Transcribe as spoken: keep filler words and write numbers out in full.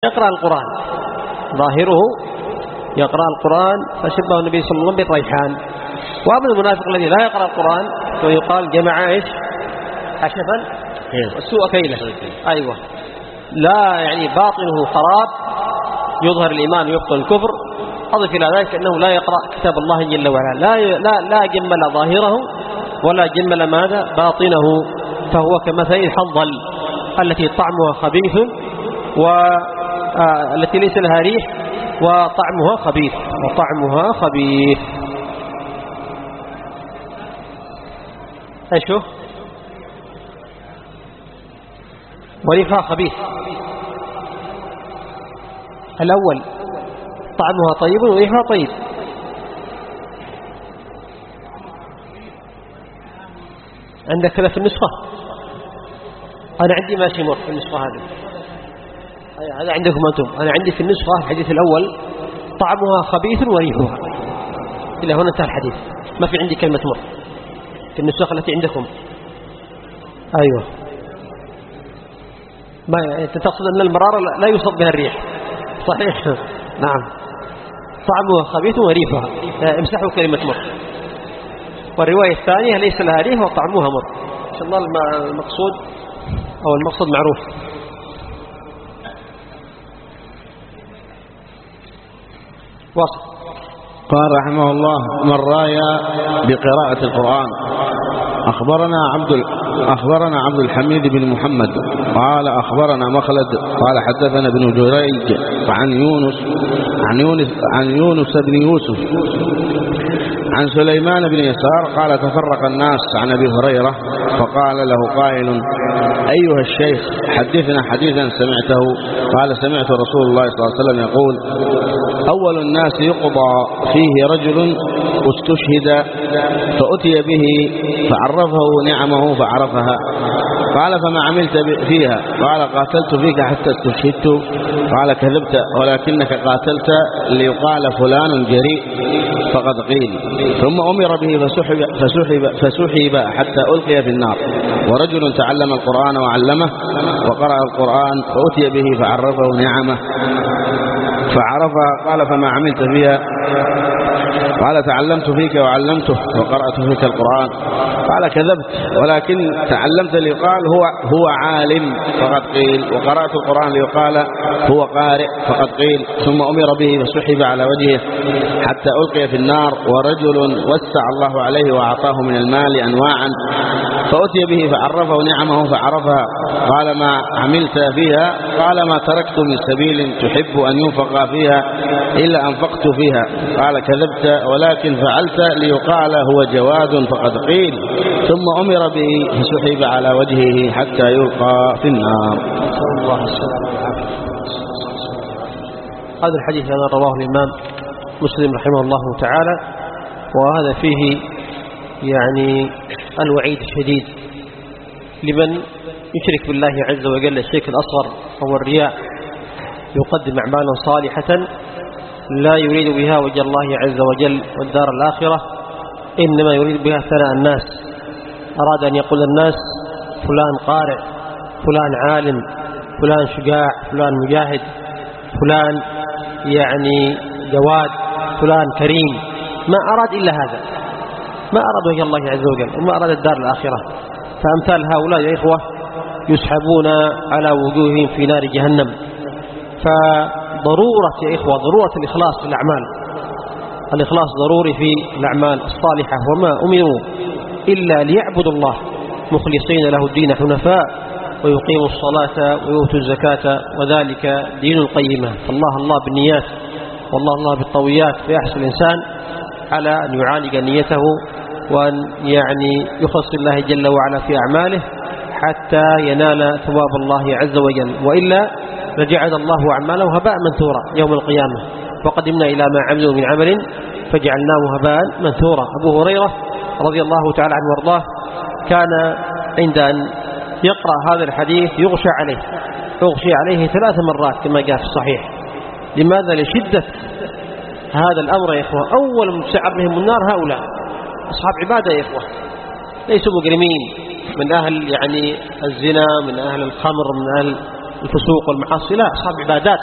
يقرأ القرآن ظاهره يقرأ القرآن فشبه النبي صلى الله عليه وسلم بالريحان. وأما المنافق الذي لا يقرأ القرآن ويقال جمع إيش حشفا والسوء كيله. أيوة لا يعني باطنه خراب يظهر الإيمان ويبطل الكفر. أضف إلى ذلك أنه لا يقرأ كتاب الله جل وعلا لا لا لا جمل ظاهره ولا جمل ماذا باطنه، فهو كمثل الحنظل التي طعمها خبيث والتي ليس لها ريح وطعمها خبيث وطعمها خبيث. ايش هو؟ وريحها خبيث. الأول طعمها طيب وريحها طيب. عندك كذا في النسخة؟ أنا عندي ماشي مر في النسخة هذه. هذا عندكم أنتم. أنا عندي في النسخة الحديث الأول طعمها خبيث وريحها. إلى هنا انتهى الحديث، ما في عندي كلمة مر في النسخة التي عندكم. أيوة ما تقصد أن المرارة لا يصب بها الريح صحيح. نعم طعمها خبيث وريحها امسحوا كلمة مر. والرواية الثانية ليس لها ريح وطعمها مر. إن شاء الله المقصود أو المقصد معروف. واصل. قال رحمه الله: من رايا بقراءة القرآن. أخبرنا عبد أخبرنا عبد الحميد بن محمد قال أخبرنا مخلد قال حدثنا ابن جريج عن يونس عن يونس عن يونس بن يوسف عن سليمان بن يسار قال: تفرق الناس عن أبي هريرة فقال له قائل: أيها الشيخ حدثنا حديثا سمعته. قال: سمعت رسول الله صلى الله عليه وسلم يقول: أول الناس يقضى فيه رجل استشهد فأتي به فعرفه نعمه فعرفها. قال: فما عملت فيها؟ قال: قاتلت فيك حتى استشهدت. قال: كذبت ولكنك قاتلت ليقال فلان جريء فقد قيل. ثم أمر به فسحب, فسحب, فسحب حتى ألقي في النار. ورجل تعلم القرآن وعلمه وقرأ القرآن فأتي به فعرفه نعمه فعرفها. قال: فما عملت فيها؟ قال: تعلمت فيك وعلمته وقرأت فيك القرآن. قال: كذبت ولكن تعلمت ليقال هو هو عالم فقد قيل، وقرأت القرآن ليقال هو قارئ فقد قيل. ثم أمر به فسحب على وجهه حتى ألقي في النار. ورجل وسع الله عليه وأعطاه من المال أنواعا فأتي به فعرفه نعمه فعرفها. قال: ما عملت فيها؟ قال: ما تركت من سبيل تحب أن ينفق فيها إلا أنفقت فيها. قال: كذبت ولكن فعلت ليقال هو جواد فقد قيل. ثم أمر به فسحب على وجهه حتى يلقى في النار. صلى الله عليه وسلم. هذا الحديث هذا رواه الإمام مسلم رحمه الله تعالى، وهذا فيه يعني الوعيد الشديد لمن يشرك بالله عز وجل الشرك الأصغر أو الرياء، يقدم أعمالا صالحة لا يريد بها وجه الله عز وجل والدار الآخرة، إنما يريد بها ثناء الناس. أراد أن يقول الناس فلان قارئ، فلان عالم، فلان شجاع، فلان مجاهد، فلان يعني جواد، فلان كريم. ما أراد إلا هذا، ما أراد وجه الله عز وجل وما أراد الدار الآخرة. فأمثال هؤلاء يا إخوة يسحبون على وجوههم في نار جهنم. فضرورة يا إخوة ضرورة الإخلاص في الأعمال. الإخلاص ضروري في الأعمال الصالحة، وما أمروا إلا ليعبدوا الله مخلصين له الدين حنفاء ويقيموا الصلاة ويؤتوا الزكاة وذلك دين القيمة. فالله الله بالنيات والله الله بالطويات، فيحسن الإنسان على أن يعالج نيته وأن يعني يخص الله جل وعلا في أعماله حتى ينال ثواب الله عز وجل، وإلا لجعل الله أعماله هباء منثورا يوم القيامة. وقدمنا إلى ما عملوا من عمل فجعلناه هباء منثورا. أبو هريرة رضي الله تعالى عنه وارضاه كان عند أن يقرأ هذا الحديث يغشى عليه يغشى عليه ثلاث مرات كما جاء في الصحيح. لماذا؟ لشدة هذا الأمر يا إخوة. أول من تسعر بهم النار هؤلاء أصحاب عبادة يا إخوة، ليسوا مجرمين من أهل يعني الزنا، من أهل الخمر، من أهل الفسوق والمعاصي، لا، أصحاب عبادات